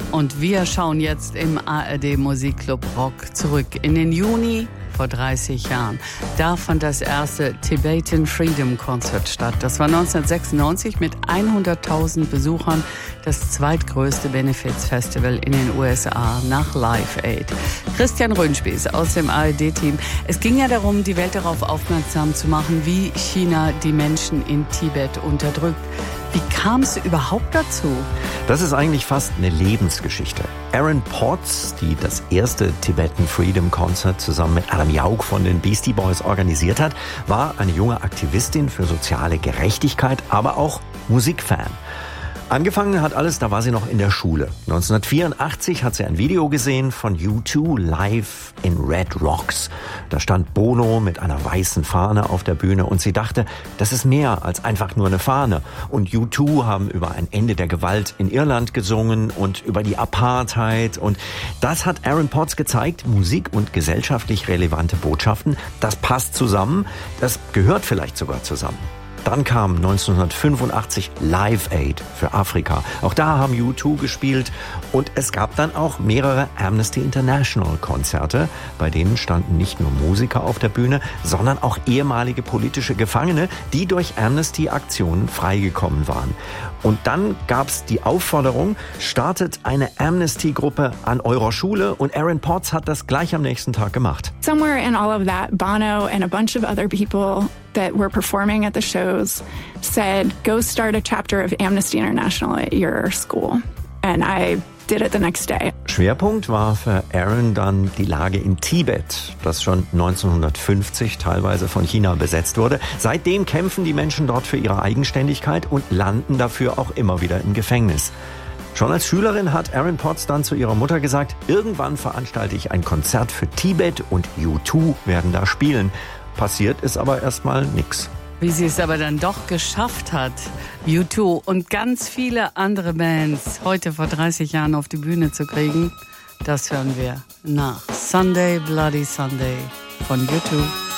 Und wir schauen jetzt im ARD Musikclub Rock zurück in den Juni vor 30 Jahren. Da fand das erste Tibetan Freedom Concert statt. Das war 1996 mit 100.000 Besuchern das zweitgrößte Benefizfestival in den USA nach Live Aid. Christian Röhnspieß aus dem ARD-Team. Es ging ja darum, die Welt darauf aufmerksam zu machen, wie China die Menschen in Tibet unterdrückt. Wie kam es überhaupt dazu? Das ist eigentlich fast eine Lebensgeschichte. Aaron Potts, die das erste Tibetan Freedom Concert zusammen mit Adam Yauch von den Beastie Boys organisiert hat, war eine junge Aktivistin für soziale Gerechtigkeit, aber auch Musikfan. Angefangen hat alles, da war sie noch in der Schule. 1984 hat sie ein Video gesehen von U2 live in Red Rocks. Da stand Bono mit einer weißen Fahne auf der Bühne und sie dachte, das ist mehr als einfach nur eine Fahne. Und U2 haben über ein Ende der Gewalt in Irland gesungen und über die Apartheid. Und das hat Aaron Potts gezeigt, Musik und gesellschaftlich relevante Botschaften, das passt zusammen, das gehört vielleicht sogar zusammen. Dann kam 1985 Live Aid für Afrika. Auch da haben U2 gespielt und es gab dann auch mehrere Amnesty International Konzerte. Bei denen standen nicht nur Musiker auf der Bühne, sondern auch ehemalige politische Gefangene, die durch Amnesty-Aktionen freigekommen waren. Und dann gab's die Aufforderung, startet eine Amnesty-Gruppe an eurer Schule und Aaron Potts hat das gleich am nächsten Tag gemacht. Somewhere in all of that, Bono and a bunch of other people that were performing at the shows said, go start a chapter of Amnesty International at your school. And I did it the next day. Schwerpunkt war für Aaron dann die Lage in Tibet, das schon 1950 teilweise von China besetzt wurde. Seitdem kämpfen die Menschen dort für ihre Eigenständigkeit und landen dafür auch immer wieder im Gefängnis. Schon als Schülerin hat Aaron Potts dann zu ihrer Mutter gesagt, irgendwann veranstalte ich ein Konzert für Tibet und U2 werden da spielen. Passiert ist aber erstmal nix. Wie sie es aber dann doch geschafft hat, U2 und ganz viele andere Bands heute vor 30 Jahren auf die Bühne zu kriegen, das hören wir nach Sunday Bloody Sunday von U2.